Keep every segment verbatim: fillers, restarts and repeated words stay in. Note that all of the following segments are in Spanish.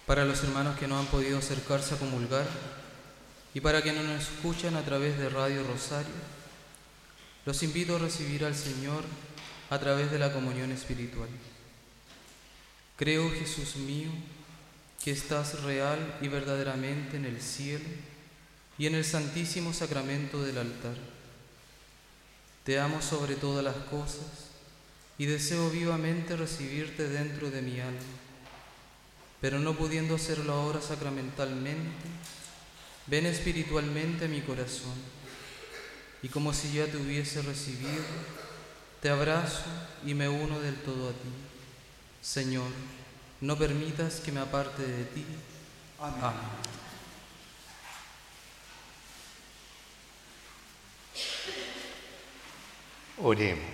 Para los hermanos que no han podido acercarse a comulgar y para quienes nos escuchan a través de Radio Rosario, los invito a recibir al Señor a través de la comunión espiritual. Creo, Jesús mío, que estás real y verdaderamente en el cielo y en el santísimo sacramento del altar. Te amo sobre todas las cosas y deseo vivamente recibirte dentro de mi alma, pero no pudiendo hacerlo ahora sacramentalmente, ven espiritualmente a mi corazón y como si ya te hubiese recibido, te abrazo y me uno del todo a ti. Señor, no permitas que me aparte de ti. Amén. Amén. Oremos.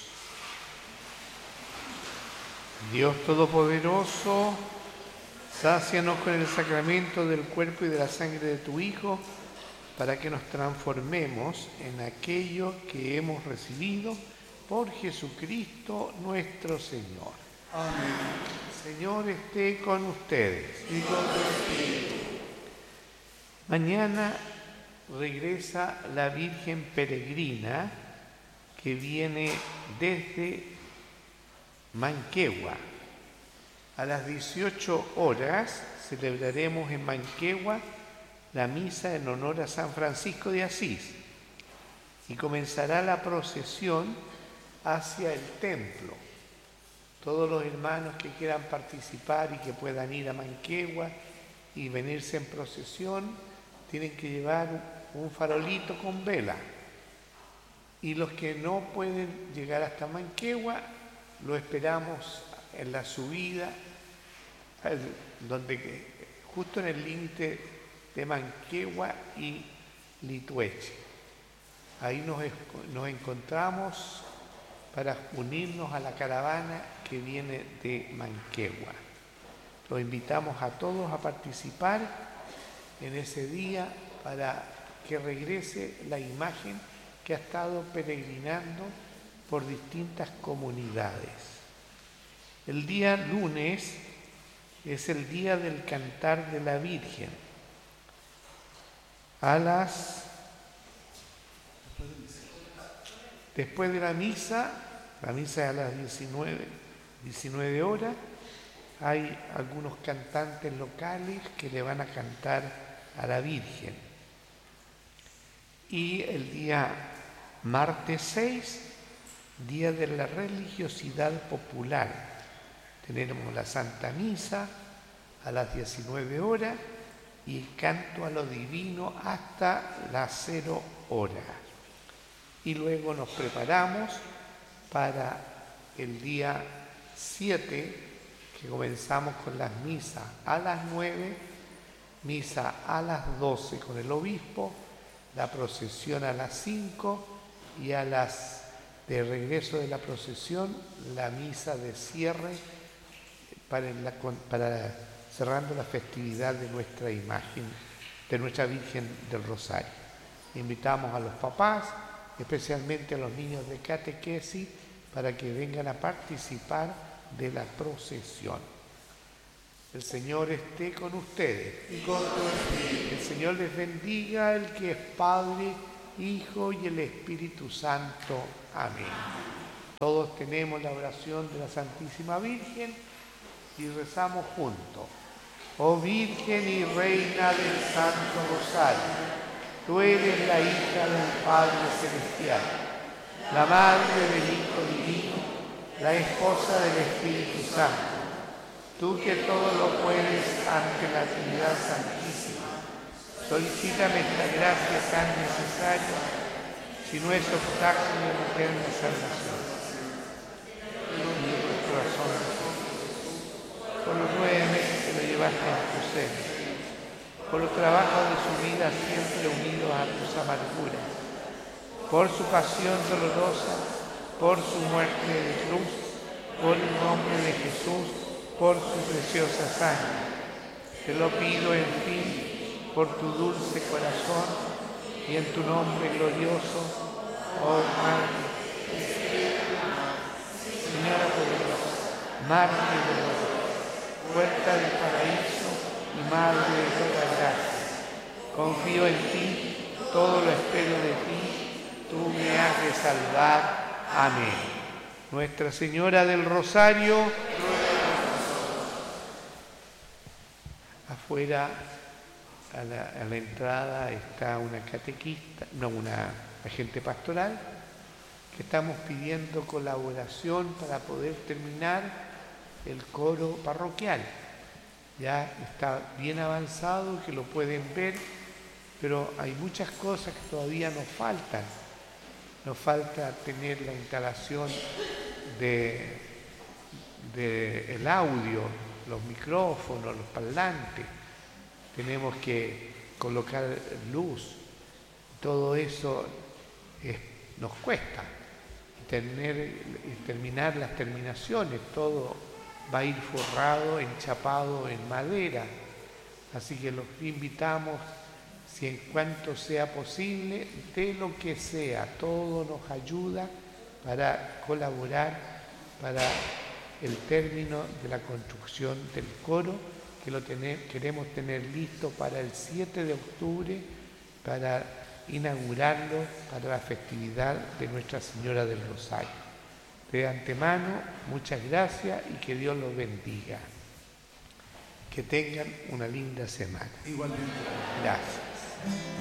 Dios Todopoderoso, sácianos con el sacramento del cuerpo y de la sangre de tu Hijo, para que nos transformemos en aquello que hemos recibido por Jesucristo nuestro Señor. Amén. Señor esté con ustedes. Y con tu espíritu. Mañana regresa la Virgen Peregrina que viene desde Manquehue. A las dieciocho horas celebraremos en Manquehue la misa en honor a San Francisco de Asís y comenzará la procesión hacia el templo. Todos los hermanos que quieran participar y que puedan ir a Manquehue y venirse en procesión tienen que llevar un farolito con vela. Y los que no pueden llegar hasta Manquehue, lo esperamos en la subida, donde, justo en el límite de Manquehue y Litueche. Ahí nos, nos encontramos para unirnos a la caravana que viene de Manquehue. Los invitamos a todos a participar en ese día para que regrese la imagen que ha estado peregrinando por distintas comunidades. El día lunes es el día del Cantar de la Virgen. A las Después de la misa, la misa es a las diecinueve horas, hay algunos cantantes locales que le van a cantar a la Virgen. Y el día martes seis, día de la religiosidad popular, tenemos la Santa Misa a las diecinueve horas y el canto a lo divino hasta las cero horas. Y luego nos preparamos para el día siete, que comenzamos con las misas a las nueve, misa a las doce con el obispo, la procesión a las cinco y a las de regreso de la procesión, la misa de cierre para, la, para cerrando la festividad de nuestra imagen, de nuestra Virgen del Rosario. Invitamos a los papás, especialmente a los niños de catequesis, para que vengan a participar de la procesión. El Señor esté con ustedes. Y con tu espíritu. El Señor les bendiga, el que es Padre, Hijo y el Espíritu Santo. Amén. Todos tenemos la oración de la Santísima Virgen y rezamos juntos. Oh Virgen y Reina del Santo Rosario, tú eres la hija del Padre Celestial, la Madre del Hijo Divino, la esposa del Espíritu Santo. Tú que todo lo puedes ante la Trinidad Santísima, solicítame esta gracia tan necesaria, si no es obstáculo de la eterna salvación. Y el corazón de Jesús, por los nueve meses que lo llevaste en tu seno, por los trabajos de su vida siempre unidos a tus amarguras, por su pasión dolorosa, por su muerte de cruz, por el nombre de Jesús, por su preciosa sangre. Te lo pido, en fin, por tu dulce corazón y en tu nombre glorioso, oh Madre, Señora poderosa, Madre de Dios, puerta del paraíso, Madre de toda gracia. Confío en ti, todo lo espero de ti, tú me has de salvar. Amén. Nuestra Señora del Rosario, afuera a la, a la entrada está una catequista, no, una agente pastoral, que estamos pidiendo colaboración para poder terminar el coro parroquial. Ya está bien avanzado, que lo pueden ver, pero hay muchas cosas que todavía nos faltan. Nos falta tener la instalación de, de el audio, los micrófonos, los parlantes. Tenemos que colocar luz. Todo eso es, nos cuesta. Tener, y terminar las terminaciones, todo va a ir forrado, enchapado en madera. Así que los invitamos, si en cuanto sea posible, de lo que sea, todo nos ayuda para colaborar para el término de la construcción del coro, que lo tener, queremos tener listo para el siete de octubre, para inaugurarlo para la festividad de Nuestra Señora del Rosario. De antemano, muchas gracias y que Dios los bendiga. Que tengan una linda semana. Igualmente. Gracias.